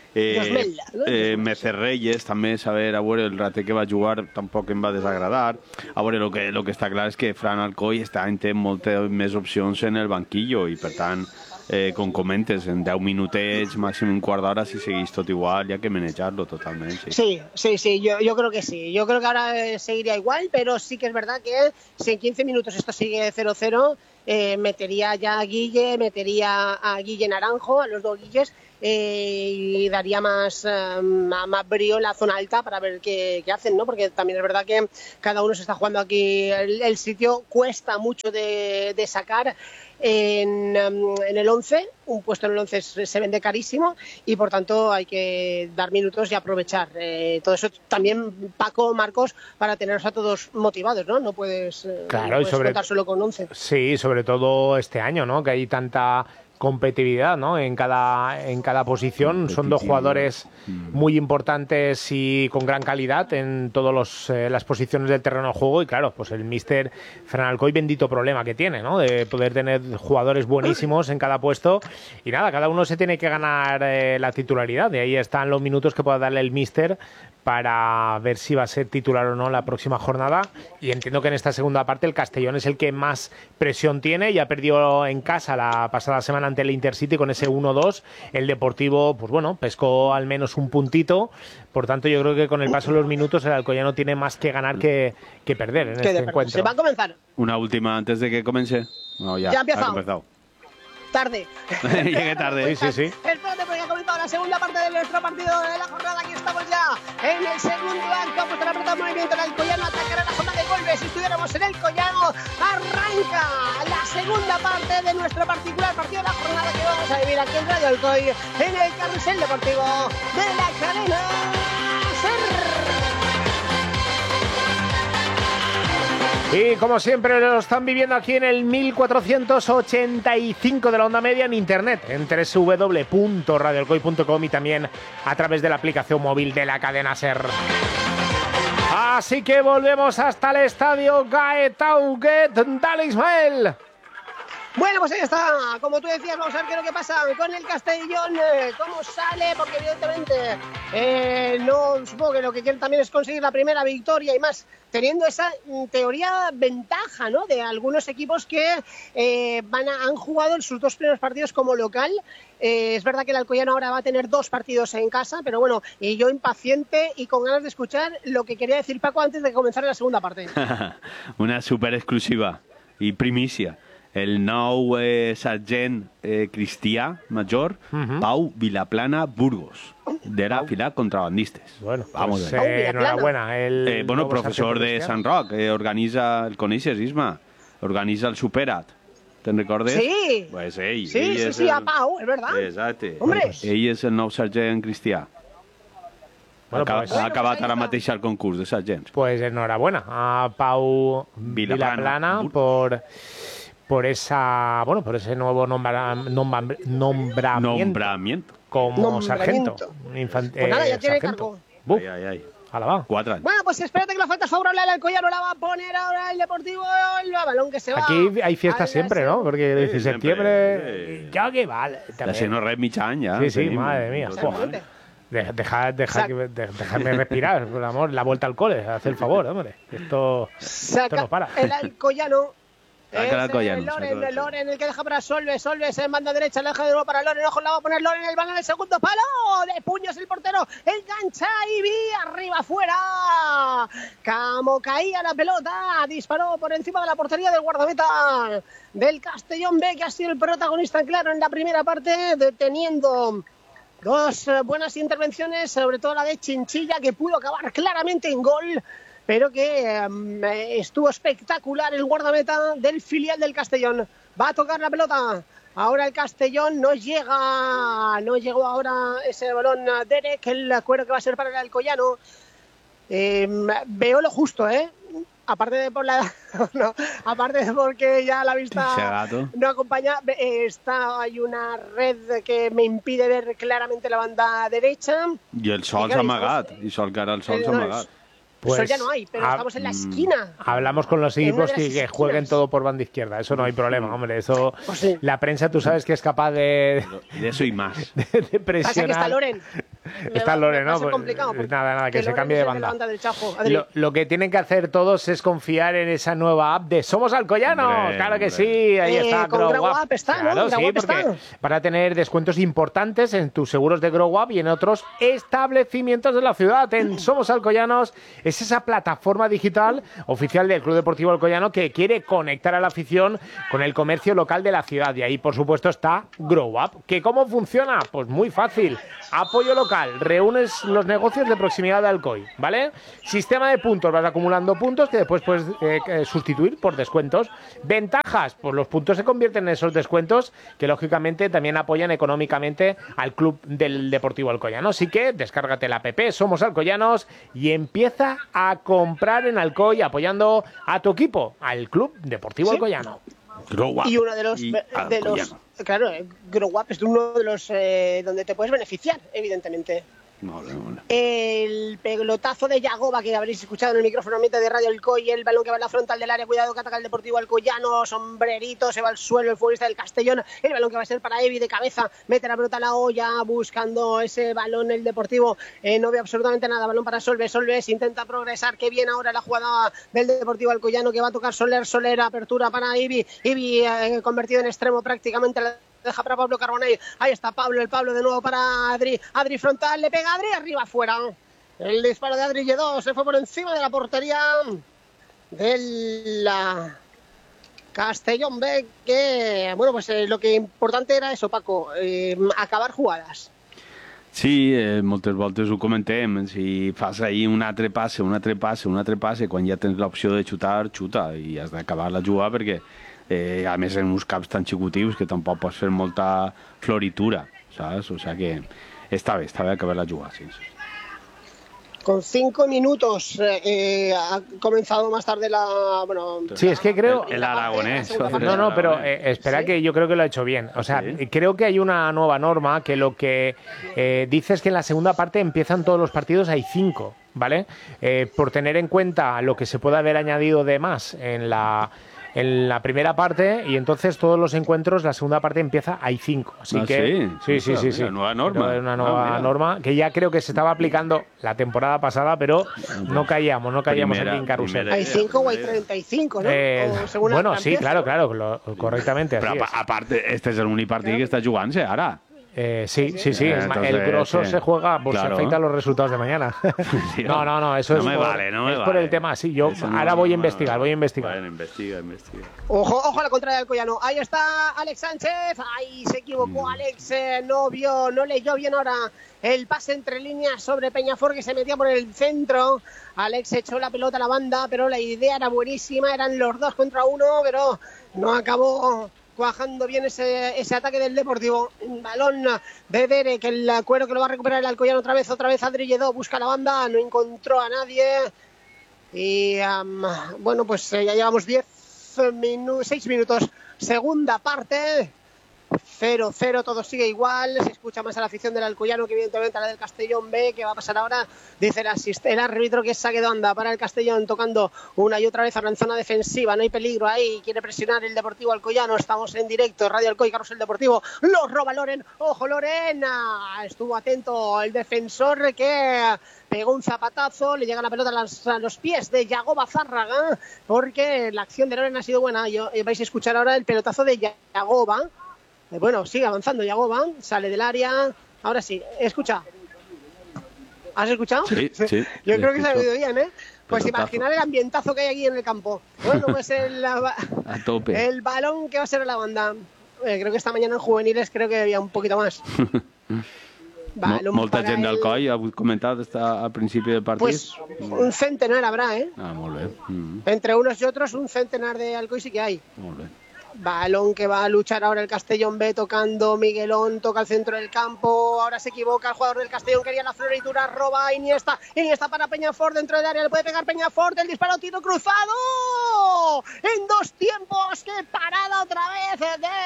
S3: Mecer Reyes també, a veure, el rater que va jugar tampoc em va desagradar. A veure, lo que està clar és que Fran Alcoy té moltes més opcions en el banquillo i per tant, com comentes, en 10 minutets, màxim un quart d'hora, si seguís tot igual, ja que manejarlo totalment.
S2: Sí, yo creo que sí. Yo creo que ahora seguiría igual, pero sí que es verdad que si en 15 minutos esto sigue 0-0, metería ya a Guille, metería a Guille Naranjo, a los dos Guilles, y daría más brío en la zona alta para ver qué hacen, ¿no? Porque también es verdad que cada uno se está jugando aquí el sitio, cuesta mucho de sacar. En el 11, un puesto en el 11 se vende carísimo y por tanto hay que dar minutos y aprovechar todo eso también, Paco, Marcos, para tenerlos a todos motivados, ¿no? No puedes,
S1: claro,
S2: no puedes contar solo con 11.
S1: Sí, sobre todo este año, ¿no? Que hay tanta competitividad, ¿no? En cada posición. Son dos jugadores muy importantes y con gran calidad en todas las posiciones del terreno de juego y claro, pues el míster Fran Alcoy, bendito problema que tiene, ¿no? De poder tener jugadores buenísimos en cada puesto y nada, cada uno se tiene que ganar la titularidad, de ahí están los minutos que pueda darle el míster para ver si va a ser titular o no la próxima jornada y entiendo que en esta segunda parte el Castellón es el que más presión tiene, ya perdió en casa la pasada semana ante el Intercity con ese 1-2, el Deportivo, pues bueno, pescó al menos un puntito, por tanto yo creo que con el paso de los minutos el Alcoyano tiene más que ganar que perder en este encuentro.
S2: Se va a comenzar.
S3: Una última antes de que comience. No, ya ha empezado.
S2: Tarde.
S3: Llegué tarde.
S1: Sí.
S2: Espérate, porque ha comenzado la segunda parte de nuestro partido de la jornada. Aquí estamos ya en el segundo acto. Pues la apretado movimiento del Alcoyano, atacará la zona de golpes. Si estuviéramos en el Collano, arranca la segunda parte de nuestro particular partido de la jornada que vamos a vivir aquí en Radio Alcoy, en el Carrusel Deportivo de la cadena SER.
S1: Y como siempre lo están viviendo aquí en el 1485 de la onda media en internet, en www.radioalcoy.com y también a través de la aplicación móvil de la cadena SER. Así que volvemos hasta el estadio Gaetau Guet. Dale, Ismael.
S2: Bueno, pues ahí está, como tú decías, vamos a ver qué es lo que pasa con el Castellón, cómo sale, porque evidentemente no, supongo que lo que quieren también es conseguir la primera victoria y más, teniendo esa teoría ventaja, ¿no? De algunos equipos que han jugado en sus dos primeros partidos como local. Es verdad que el Alcoyano ahora va a tener 2 partidos en casa, pero bueno, y yo impaciente y con ganas de escuchar lo que quería decir Paco antes de comenzar la segunda parte.
S3: Una super exclusiva y primicia. el nou sergent cristià major, Pau Vilaplana Burgos, d'era filar contrabandistes.
S1: Bueno,
S3: vamos
S1: pues,
S3: a ver.
S1: enhorabuena.
S3: Bueno, professor de Sant Roc, organitza, el coneixes, Isma? Organiza el Superat. ¿Te'n recordes?
S2: Sí.
S3: Pues ell.
S2: Sí, a Pau, es verdad.
S3: Exacte.
S2: Hombre.
S3: Ell és el nou sergent cristià.
S1: Bueno,
S3: ha acabat ara mateix el concurs de sergents.
S1: Pues enhorabuena a Pau Vilaplana por esa, bueno, por ese nuevo nombramiento como sargento.
S2: Pues nada, ya tiene cargo.
S3: Ay.
S1: Va.
S3: 4 años.
S2: Bueno, pues espérate que la falta favorable al Alcoyano la va a poner ahora el Deportivo, el balón que se va.
S1: Aquí hay fiestas siempre, ¿no? Porque el septiembre... Ya que vale.
S3: La se nos red mitja any, ja.
S1: Sí, madre mía. Dejadme respirar, por amor. La vuelta al cole, haz el favor, hombre. Esto no para.
S2: El Alcoyano.
S3: Es
S2: Loren, el que deja para Solves en banda derecha, le deja de nuevo para Loren, ojo, la va a poner Loren, el balón en el segundo palo, de puños el portero, engancha Ibi, arriba afuera, como caía la pelota, disparó por encima de la portería del guardameta del Castellón B, que ha sido el protagonista claro en la primera parte, deteniendo dos buenas intervenciones, sobre todo la de Chinchilla, que pudo acabar claramente en gol, pero que estuvo espectacular el guardameta del filial del Castellón. Va a tocar la pelota. Ahora el Castellón no llegó ahora ese balón Derek, el acuerdo que va a ser para el Alcoyano. Veo lo justo, aparte de por la no, aparte de porque ya la vista no acompaña, hay una red que me impide ver claramente la banda derecha.
S3: I el sol s'ha amagat, i sol que ara el sol s'ha amagat.
S2: Pues, eso ya no hay, pero estamos en la esquina.
S1: Hablamos con los equipos que jueguen todo por banda izquierda. Eso no hay problema, hombre. Eso,
S2: pues sí.
S1: La prensa, tú sabes que es capaz de
S3: eso y más.
S1: De presionar.
S2: Pasa que está Loren.
S1: Está Loren, ¿no?
S2: Pues complicado.
S1: Nada, que se cambie de banda.
S2: Chajo,
S1: lo que tienen que hacer todos es confiar en esa nueva app de Somos Alcoyano. Claro que sí, ahí está.
S2: Con Grow Up está,
S1: claro,
S2: ¿no?
S1: Sí, porque van a tener descuentos importantes en tus seguros de Grow Up y en otros establecimientos de la ciudad. En Somos Alcoyanos es esa plataforma digital oficial del Club Deportivo Alcoyano que quiere conectar a la afición con el comercio local de la ciudad. Y ahí, por supuesto, está Grow Up. ¿Que cómo funciona? Pues muy fácil. Apoyo local. Reúnes los negocios de proximidad de Alcoy, ¿vale? Sistema de puntos. Vas acumulando puntos que después puedes sustituir por descuentos. Ventajas. Pues los puntos se convierten en esos descuentos que, lógicamente, también apoyan económicamente al Club del Deportivo Alcoyano. Así que descárgate la app Somos Alcoyanos y empieza a comprar en Alcoy apoyando a tu equipo, al Club Deportivo Alcoyano.
S3: Grow Up.
S2: Y uno de los claro, Grow Up es uno de los donde te puedes beneficiar, evidentemente.
S3: Vale.
S2: El pelotazo de Yagoba que habréis escuchado en el micrófono ambiente de Radio Alcoy, el balón que va en la frontal del área, cuidado que ataca el Deportivo Alcoyano, sombrerito, se va al suelo el futbolista del Castellón, el balón que va a ser para Evi de cabeza, mete la pelota a la olla buscando ese balón el Deportivo, no ve absolutamente nada, balón para Solves, intenta progresar, que bien ahora la jugada del Deportivo Alcoyano que va a tocar Soler, apertura para Evi convertido en extremo prácticamente, deja para Pablo Carbonell, ahí está el Pablo de nuevo para Adri frontal, le pega Adri, arriba afuera, el disparo de Adri Lledó se fue por encima de la portería de la Castellón B, que bueno, pues lo que importante era eso, Paco, acabar jugadas.
S3: Sí, moltes voltes ho comentem, si fas ahir un altre passe, quan ja tens l'opció de xuta i has d'acabar la jugada perquè a més en uns camps tan xicutius que tampoc pots fer molta floritura, ¿sabes? O sea que està bé acabar la jugada, sí.
S2: Con 5 minutos ha comenzado más tarde
S1: sí, es que creo...
S3: El aragonés.
S1: No, pero espera, que yo creo que lo ha hecho bien. O sea, creo que hay una nueva norma que lo que dice es que en la segunda parte empiezan todos los partidos, hay 5, ¿vale? Por tener en cuenta lo que se puede haber añadido de más en la primera parte, y entonces todos los encuentros, la segunda parte empieza, hay 5. Así que sí.
S3: Una nueva norma.
S1: Una nueva norma que ya creo que se estaba aplicando la temporada pasada, pero no caíamos aquí en carrusel.
S2: Hay 5 o hay 35, ¿no?
S1: Bueno, sí, claro, correcttamente.
S3: Però a part, este és l'únic partit que està jugant-se ara.
S1: Sí.
S3: Entonces,
S1: el grosso se juega, pues
S3: claro.
S1: se afecta a los resultados de mañana. No, eso
S3: no
S1: es
S3: me vale, no me
S1: es
S3: vale.
S1: por el tema. Sí, yo
S3: Eso
S1: ahora
S3: no,
S1: voy a
S3: no me
S1: investigar,
S3: vale.
S1: voy a investigar.
S3: Bueno, investiga.
S2: Ojo a la contraria del Alcoyano. Ahí está Alex Sánchez. Ahí se equivocó Alex. No leyó bien ahora el pase entre líneas sobre Peñafort, que se metía por el centro. Alex echó la pelota a la banda, pero la idea era buenísima. Eran los 2 contra 1, pero no acabó cuajando bien ese ataque del Deportivo. Balón de Derek, el cuero que lo va a recuperar el Alcoyano otra vez Adri Lledó busca la banda, no encontró a nadie. Y bueno, pues ya llevamos 6 minutos. Segunda parte, 0-0, todo sigue igual. Se escucha más a la afición del Alcoyano que evidentemente a la del Castellón B. ¿Qué va a pasar ahora? Dice el árbitro que es saque de banda para el Castellón, tocando una y otra vez ahora en zona defensiva. No hay peligro ahí, quiere presionar el Deportivo Alcoyano. Estamos en directo, Radio Alcoy, Carrusel Deportivo. Lo roba Loren, ojo Loren. Estuvo atento el defensor que pegó un zapatazo, le llega la pelota a los pies de Yagoba Zárraga, porque la acción de Loren ha sido buena. Vais a escuchar ahora el pelotazo de Yagoba. Bueno, sigue avanzando Yagoba, sale del área. Ahora sí, escucha. ¿Has escuchado?
S3: Sí.
S2: Yo creo que se ha oído bien, ¿eh? Pues
S3: Pelotazo.
S2: imaginar el ambientazo que hay aquí en el campo. Bueno, pues
S3: A tope.
S2: el balón que va a ser la banda. Creo que esta mañana en juveniles creo que había un poquito más.
S3: Molta gent d'Alcoi ha comentat al principi del partit.
S2: Pues un centenar habrá, ¿eh?
S3: Molt bé.
S2: Entre unos y otros un centenar de Alcoy sí que hay.
S3: Molt bé.
S2: Balón que va a luchar ahora el Castellón B, tocando Miguelón, toca el centro del campo, ahora se equivoca el jugador del Castellón, quería la floritura, roba Iniesta para Peñafort dentro del área, le puede pegar Peñafort, el disparo, tiro cruzado, en 2 tiempos, qué parada otra vez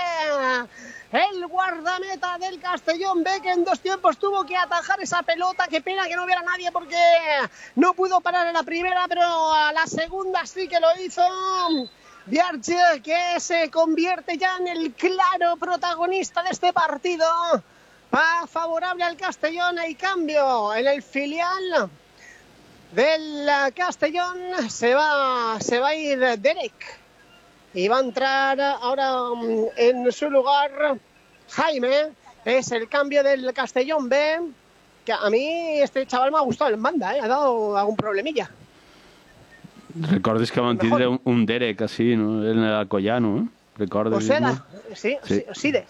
S2: de el guardameta del Castellón B, que en 2 tiempos tuvo que atajar esa pelota, qué pena que no hubiera nadie porque no pudo parar en la primera, pero a la segunda sí que lo hizo. Biarche, que se convierte ya en el claro protagonista de este partido. Va favorable al Castellón. Hay cambio en el filial del Castellón. Se va a ir Derek. Y va a entrar ahora en su lugar Jaime. Es el cambio del Castellón B. Que a mí este chaval me ha gustado en banda, ha dado algún problemilla.
S3: Recordes que van tindre un Derek así, no? En el Alcoyano, ¿eh? Recordes.
S2: Oseda,
S3: ¿no?
S2: sí. Oside.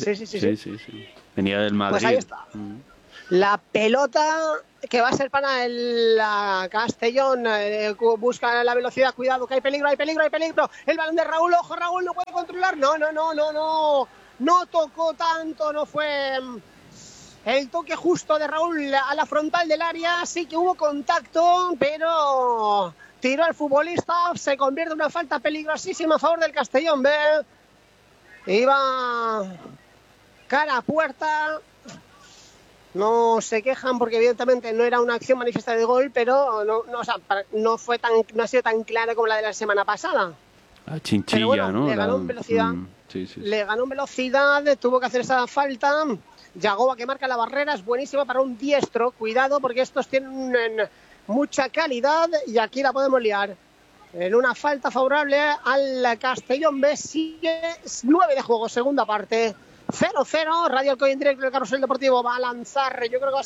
S3: Sí. Venía del Madrid.
S2: Pues ahí está. La pelota que va a ser para el Castellón. Busca la velocidad, cuidado, que hay peligro. El balón de Raúl, ojo, Raúl no puede controlar. No tocó tanto, no fue el toque justo de Raúl a la frontal del área. Sí que hubo contacto, pero tiró al futbolista, se convierte en una falta peligrosísima a favor del Castellón B. Iba cara a puerta. No se quejan porque evidentemente no era una acción manifiesta de gol, pero no ha sido tan clara como la de la semana pasada.
S3: La chinchilla,
S2: bueno,
S3: ¿no?
S2: le ganó en velocidad.
S3: Sí.
S2: Le ganó en velocidad, tuvo que hacer esa falta. Yagoba que marca la barrera, es buenísima para un diestro. Cuidado porque estos tienen mucha calidad y aquí la podemos liar. En una falta favorable al Castellón B, sigue 9 de juego, segunda parte. 0-0, Radio Alcoy en directo del Carrusel Deportivo. Va a lanzar, yo creo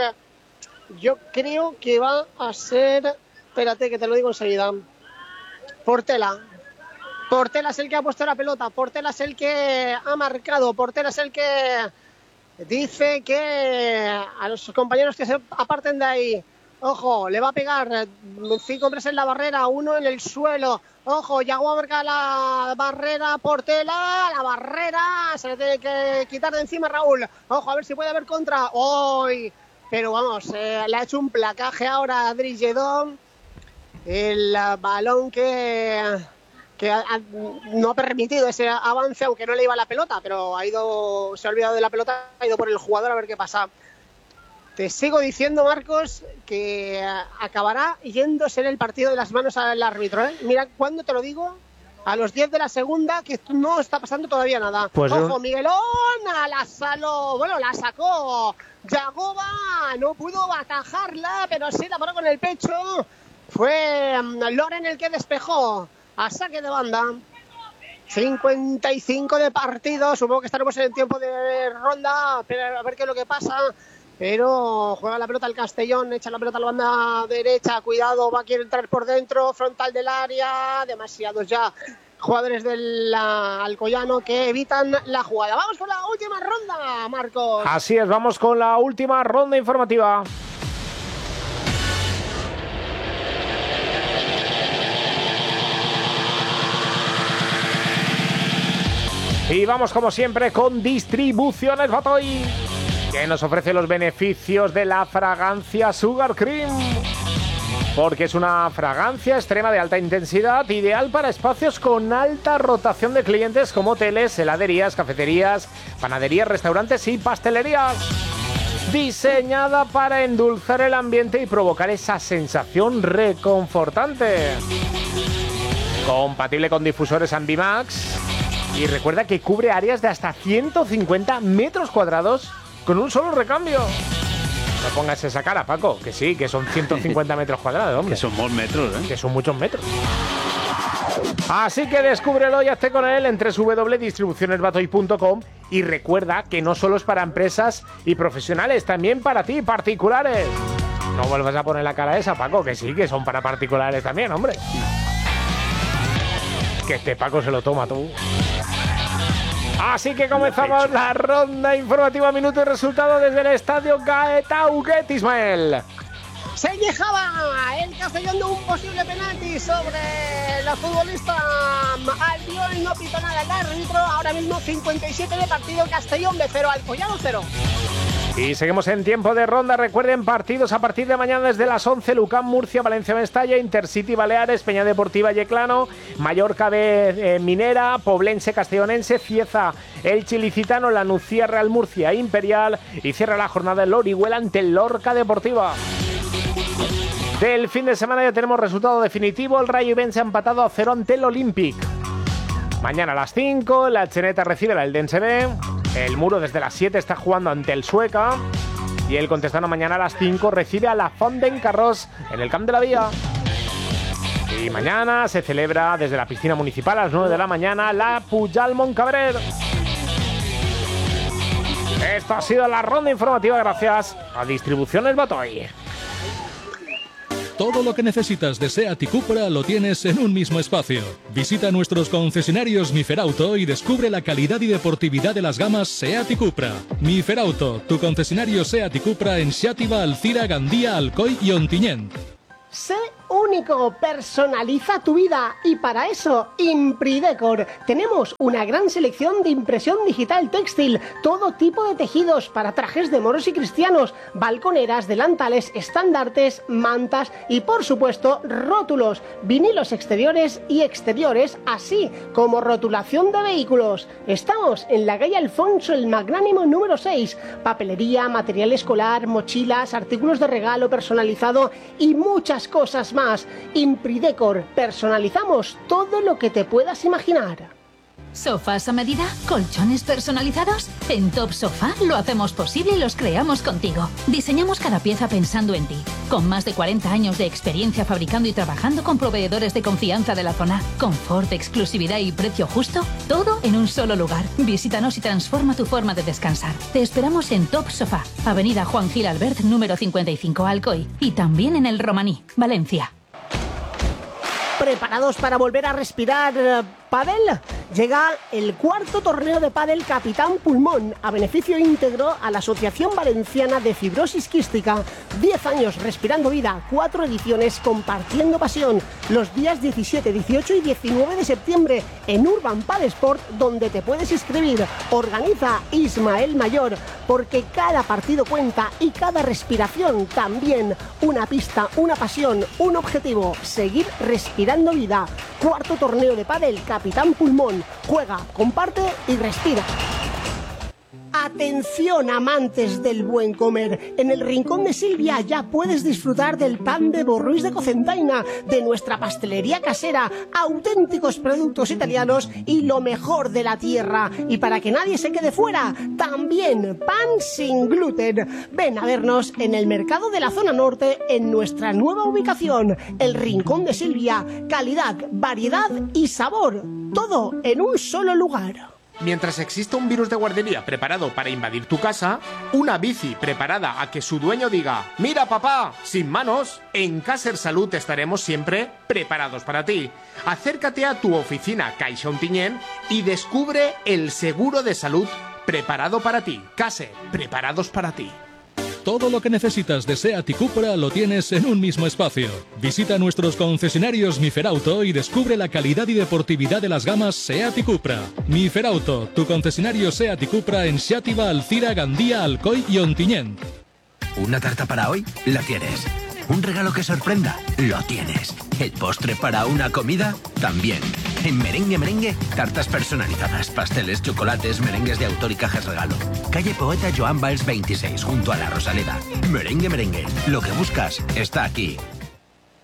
S2: que va a ser, espérate que te lo digo enseguida. Portela es el que ha puesto la pelota, Portela es el que ha marcado, Portela es el que dice que a los compañeros que se aparten de ahí. Ojo, le va a pegar 5 hombres en la barrera, 1 en el suelo. Ojo, Yagoba marca la barrera, Portela, la barrera, se le tiene que quitar de encima Raúl. Ojo, a ver si puede haber contra. ¡Uy! Pero vamos, le ha hecho un placaje ahora a Adri Lledó. El balón que no ha permitido ese avance, aunque no le iba la pelota, pero se ha olvidado de la pelota, ha ido por el jugador a ver qué pasa. Te sigo diciendo, Marcos, que acabará yéndose en el partido de las manos al árbitro, ¿eh? Mira, cuando te lo digo, a los 10 de la segunda, que no está pasando todavía nada.
S1: Pues
S2: ojo, Miguelón, la sacó Yagoba, no pudo atajarla, pero sí la paró con el pecho. Fue Loren el que despejó a saque de banda. 55 de partido, supongo que estaremos en el tiempo de ronda, pero a ver qué es lo que pasa. Pero juega la pelota el Castellón, echa la pelota a la banda derecha, cuidado, va a querer entrar por dentro, frontal del área, demasiados ya jugadores del Alcoyano que evitan la jugada. Vamos con la última ronda, Marcos.
S1: Así es, vamos con la última ronda informativa. Y vamos como siempre con Distribuciones Batoy, que nos ofrece los beneficios de la fragancia Sugar Cream. Porque es una fragancia extrema de alta intensidad, ideal para espacios con alta rotación de clientes como hoteles, heladerías, cafeterías, panaderías, restaurantes y pastelerías. Diseñada para endulzar el ambiente y provocar esa sensación reconfortante. Compatible con difusores Ambimax. Y recuerda que cubre áreas de hasta 150 metros cuadrados con un solo recambio. No pongas esa cara, Paco, que sí, que son 150 metros cuadrados, hombre.
S3: Que son muchos metros, ¿eh?
S1: Que son muchos metros. Así que descúbrelo y hazte con él en www.distribucionesbatoy.com y recuerda que no solo es para empresas y profesionales, también para ti, particulares. No vuelvas a poner la cara esa, Paco, que sí, que son para particulares también, hombre. Que este Paco se lo toma tú. Así que comenzamos la ronda informativa, minuto y resultado desde el estadio Gaetauguet, Ismael.
S2: Se quejaba el Castellón de un posible penalti sobre la futbolista Albiol, no pitó nada el árbitro. Ahora mismo 57 de partido, Castellón de 0, Alcoyano 0.
S1: Y seguimos en tiempo de ronda. Recuerden, partidos a partir de mañana desde las 11. Lucán, Murcia, Valencia, Mestalla, Intercity, Baleares, Peña Deportiva, Yeclano, Mallorca, Minera, Poblense, Castellonense, Cieza, Elche, Licitano, La Nucía, Real Murcia, Imperial. Y cierra la jornada el Orihuela ante el Lorca Deportiva. Del fin de semana ya tenemos resultado definitivo. El Rayo Ibense ha empatado a 0 ante el Olympic. Mañana a las 5, la Cheneta recibe la Eldense B. El Muro desde las 7 está jugando ante el Sueca. Y el Contestano mañana a las 5 recibe a la Fontbellón en el Camp de la Vía. Y mañana se celebra desde la piscina municipal a las 9 de la mañana la Pujal Montcabrer. Esto ha sido la ronda informativa gracias a Distribuciones Batoy.
S8: Todo lo que necesitas de SEAT y Cupra lo tienes en un mismo espacio. Visita nuestros concesionarios Miferauto y descubre la calidad y deportividad de las gamas SEAT y Cupra. Miferauto, tu concesionario SEAT y Cupra en Xàtiva, Alcira, Gandía, Alcoy y Ontinyent.
S2: Sé único, personaliza tu vida y para eso Impridecor. Tenemos una gran selección de impresión digital textil, todo tipo de tejidos para trajes de moros y cristianos, balconeras, delantales, estandartes, mantas y por supuesto rótulos, vinilos exteriores y exteriores, así como rotulación de vehículos. Estamos en la calle Alfonso el Magnánimo número 6, papelería, material escolar, mochilas, artículos de regalo personalizado y muchas cosas más. Impridecor, personalizamos todo lo que te puedas imaginar.
S10: ¿Sofás a medida? ¿Colchones personalizados? En Top Sofá lo hacemos posible y los creamos contigo. Diseñamos cada pieza pensando en ti. Con más de 40 años de experiencia fabricando y trabajando con proveedores de confianza de la zona. Confort, exclusividad y precio justo. Todo en un solo lugar. Visítanos y transforma tu forma de descansar. Te esperamos en Top Sofá, Avenida Juan Gil Albert, número 55, Alcoy. Y también en el Romaní, Valencia.
S2: ¿Preparados para volver a respirar pádel? Llega el cuarto torneo de pádel Capitán Pulmón, a beneficio íntegro a la Asociación Valenciana de Fibrosis Quística. 10 años respirando vida, 4 ediciones compartiendo pasión. Los días 17, 18 y 19 de septiembre en Urban Padel Sport, donde te puedes inscribir. Organiza Ismael Mayor, porque cada partido cuenta y cada respiración también. Una pista, una pasión, un objetivo, seguir respirando vida. Cuarto torneo de pádel Capitán Pulmón. Juega, comparte y respira. Atención, amantes del buen comer. En el Rincón de Silvia ya puedes disfrutar del pan de Borruís de Cocentaina, de nuestra pastelería casera, auténticos productos italianos y lo mejor de la tierra. Y para que nadie se quede fuera, también pan sin gluten. Ven a vernos en el mercado de la zona norte en nuestra nueva ubicación, el Rincón de Silvia. Calidad, variedad y sabor, todo en un solo lugar.
S1: Mientras exista un virus de guardería preparado para invadir tu casa, una bici preparada a que su dueño diga «Mira papá, sin manos», en Caser Salud estaremos siempre preparados para ti. Acércate a tu oficina Caixa Ontinyent y descubre el seguro de salud preparado para ti. Caser, preparados para ti.
S8: Todo lo que necesitas de SEAT y Cupra lo tienes en un mismo espacio. Visita nuestros concesionarios Miferauto y descubre la calidad y deportividad de las gamas SEAT y Cupra. Miferauto, tu concesionario SEAT y Cupra en Xàtiva, Alcira, Gandía, Alcoy y Ontinyent.
S14: ¿Una tarta para hoy? La tienes. ¿Un regalo que sorprenda? Lo tienes. ¿El postre para una comida? También. En Merengue Merengue, tartas personalizadas, pasteles, chocolates, merengues de autor y cajas regalo. Calle Poeta Joan Valls 26, junto a la Rosaleda. Merengue Merengue, lo que buscas está aquí.